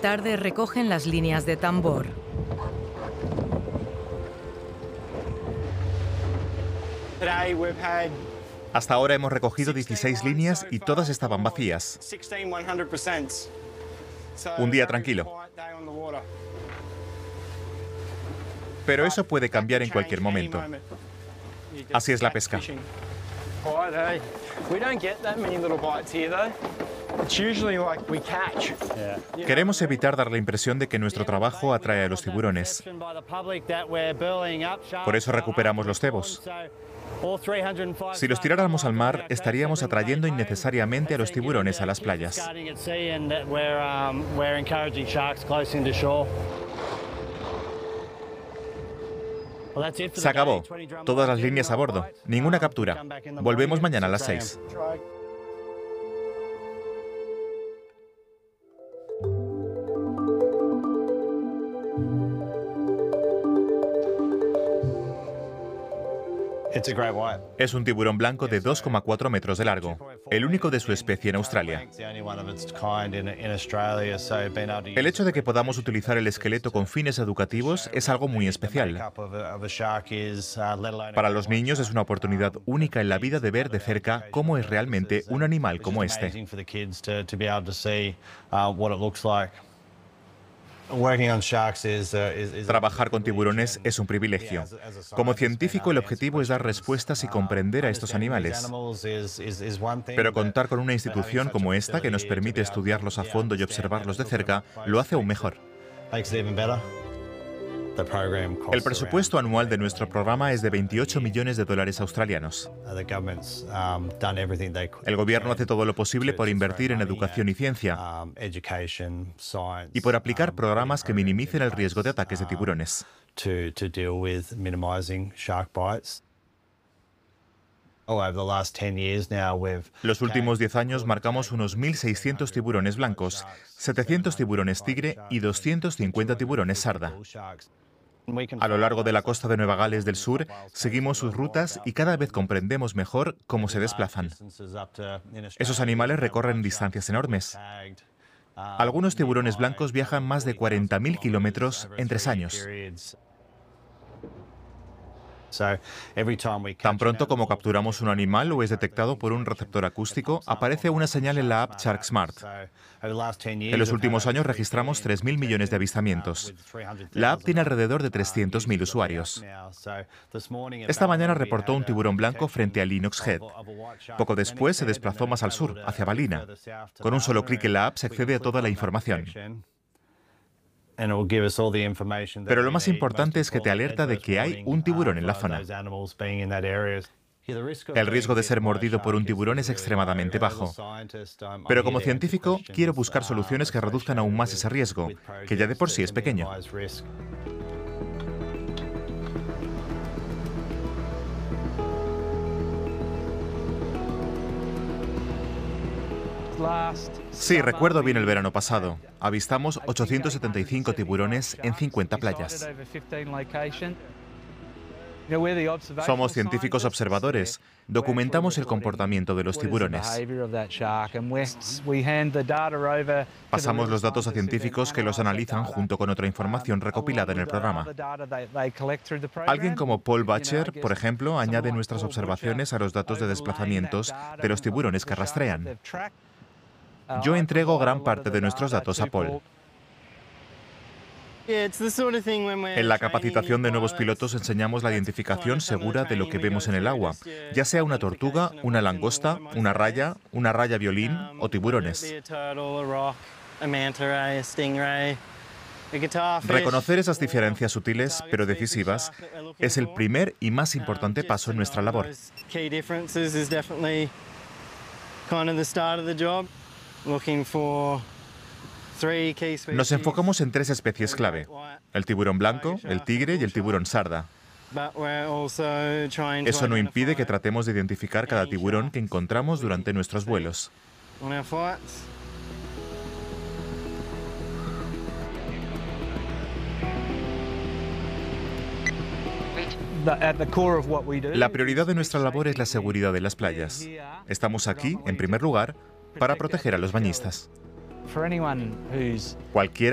tarde recogen las líneas de tambor. Hasta ahora hemos recogido 16 líneas y todas estaban vacías. Un día tranquilo. Pero eso puede cambiar en cualquier momento. Así es la pesca. Queremos evitar dar la impresión de que nuestro trabajo atrae a los tiburones. Por eso recuperamos los cebos. Si los tiráramos al mar, estaríamos atrayendo innecesariamente a los tiburones a las playas. Se acabó. Todas las líneas a bordo. Ninguna captura. Volvemos mañana a las 6. Es un tiburón blanco de 2,4 metros de largo, el único de su especie en Australia. El hecho de que podamos utilizar el esqueleto con fines educativos es algo muy especial. Para los niños es una oportunidad única en la vida de ver de cerca cómo es realmente un animal como este. Trabajar con tiburones es un privilegio. Como científico, el objetivo es dar respuestas y comprender a estos animales. Pero contar con una institución como esta, que nos permite estudiarlos a fondo y observarlos de cerca, lo hace aún mejor. El presupuesto anual de nuestro programa es de 28 millones de dólares australianos. El gobierno hace todo lo posible por invertir en educación y ciencia y por aplicar programas que minimicen el riesgo de ataques de tiburones. Los últimos 10 años marcamos unos 1.600 tiburones blancos, 700 tiburones tigre y 250 tiburones sarda. A lo largo de la costa de Nueva Gales del Sur, seguimos sus rutas y cada vez comprendemos mejor cómo se desplazan. Esos animales recorren distancias enormes. Algunos tiburones blancos viajan más de 40.000 kilómetros en 3 años. Tan pronto como capturamos un animal o es detectado por un receptor acústico, aparece una señal en la app Shark Smart. En los últimos años registramos 3.000 millones de avistamientos. La app tiene alrededor de 300.000 usuarios. Esta mañana reportó un tiburón blanco frente a Lennox Head. Poco después se desplazó más al sur, hacia Ballina. Con un solo clic en la app se accede a toda la información. Pero lo más importante es que te alerta de que hay un tiburón en la zona. El riesgo de ser mordido por un tiburón es extremadamente bajo. Pero como científico, quiero buscar soluciones que reduzcan aún más ese riesgo, que ya de por sí es pequeño. Sí, recuerdo bien el verano pasado. Avistamos 875 tiburones en 50 playas. Somos científicos observadores. Documentamos el comportamiento de los tiburones. Pasamos los datos a científicos que los analizan junto con otra información recopilada en el programa. Alguien como Paul Butcher, por ejemplo, añade nuestras observaciones a los datos de desplazamientos de los tiburones que rastrean. Yo entrego gran parte de nuestros datos a Paul. En la capacitación de nuevos pilotos enseñamos la identificación segura de lo que vemos en el agua, ya sea una tortuga, una langosta, una raya violín o tiburones. Reconocer esas diferencias sutiles, pero decisivas, es el primer y más importante paso en nuestra labor. Nos enfocamos en 3 especies clave: el tiburón blanco, el tigre y el tiburón sarda. Eso no impide que tratemos de identificar cada tiburón que encontramos durante nuestros vuelos. La prioridad de nuestra labor es la seguridad de las playas. Estamos aquí, en primer lugar, para proteger a los bañistas. Cualquiera